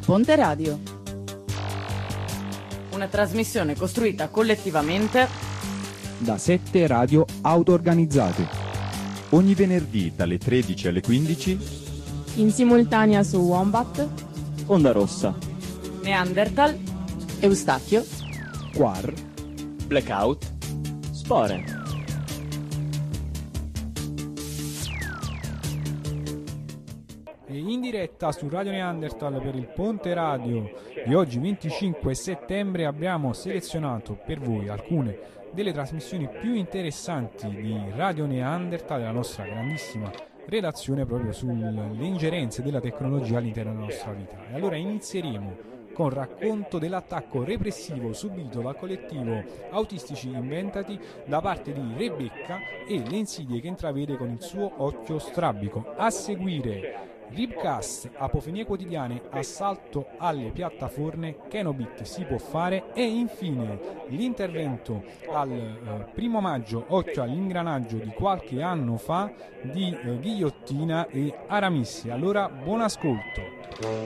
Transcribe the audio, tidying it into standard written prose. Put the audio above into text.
Ponte Radio. Una trasmissione costruita collettivamente da 7 radio auto-organizzate. Ogni venerdì dalle 13 alle 15 in simultanea su Wombat, Onda Rossa, Neanderthal, Eustachio, Quar, Blackout, Spore. E in diretta su Radio Neanderthal per il Ponte Radio di oggi 25 settembre abbiamo selezionato per voi alcune delle trasmissioni più interessanti di Radio Neanderthal, della nostra grandissima redazione proprio sulle ingerenze della tecnologia all'interno della nostra vita. E allora inizieremo con racconto dell'attacco repressivo subito dal collettivo Autistici Inventati da parte di Rebecca e le insidie che intravede con il suo occhio strabico. A seguire Ribcast, apofenie quotidiane, assalto alle piattaforme, Kenobit si può fare, e infine l'intervento al 1 maggio, occhio all'ingranaggio di qualche anno fa di Ghigliottina e Aramissi. Allora buon ascolto.